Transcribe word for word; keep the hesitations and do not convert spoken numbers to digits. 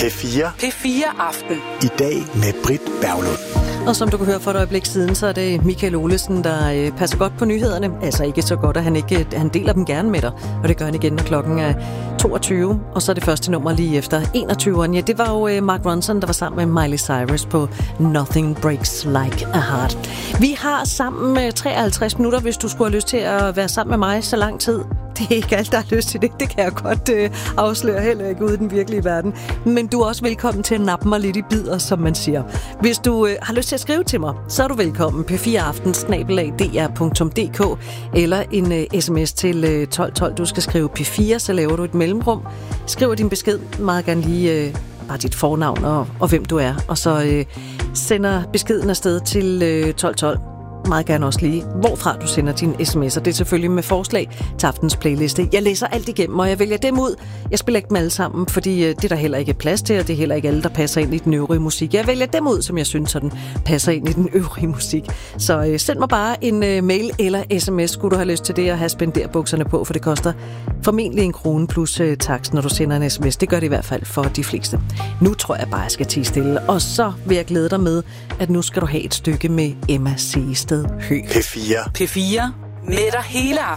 P fire. P fire Aften. I dag med Britt Berglund. Og som du kunne høre for et øjeblik siden, så er det Michael Olesen, der øh, passer godt på nyhederne. Altså ikke så godt, at han ikke han deler dem gerne med dig. Og det gør han igen, når klokken er toogtyve. Og så er det første nummer lige efter enogtyveren. Ja, det var jo øh, Mark Ronson, der var sammen med Miley Cyrus på Nothing Breaks Like a Heart. Vi har sammen med treoghalvtreds minutter, hvis du skulle have lyst til at være sammen med mig så lang tid. Det er ikke alt, der har lyst til det. Det kan jeg godt øh, afsløre, heller ikke ude i den virkelige verden. Men du er også velkommen til at nappe mig lidt i bidder, som man siger. Hvis du øh, har lyst til at skrive til mig, så er du velkommen. P fire aften snabel-a d r punktum d k eller en øh, sms til øh, tolv tolv. Du skal skrive P fire, så laver du et mellemrum. Skriver din besked, meget gerne lige øh, bare dit fornavn og, og hvem du er. Og så øh, sender beskeden afsted til øh, tolv tolv. Meget gerne også lige, hvorfra du sender dine sms'er. Det er selvfølgelig med forslag til aftens playliste. Jeg læser alt igennem, og jeg vælger dem ud. Jeg spiller ikke dem alle sammen, fordi det er der heller ikke plads til, og det er heller ikke alle, der passer ind i den øvrige musik. Jeg vælger dem ud, som jeg synes, sådan passer ind i den øvrige musik. Så øh, send mig bare en øh, mail eller sms, skulle du have lyst til det, og have spenderbukserne på, for det koster formentlig en krone plus øh, takst, når du sender en sms. Det gør det i hvert fald for de fleste. Nu tror jeg bare, jeg skal tie stille, og så vil jeg glæde dig med, at nu skal du have et stykke med Emma Seested Høgh. P fire. P fire. Med dig hele aftenen.